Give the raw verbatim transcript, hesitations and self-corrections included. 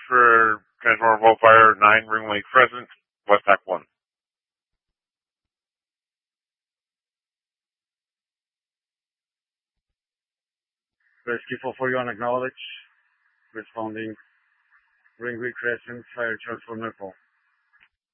for Transformer Volfire nine Ring Lake Crescent, West Act one. Rescue four forty-one acknowledge. Responding. Ring Lake Crescent, fire Transformer call.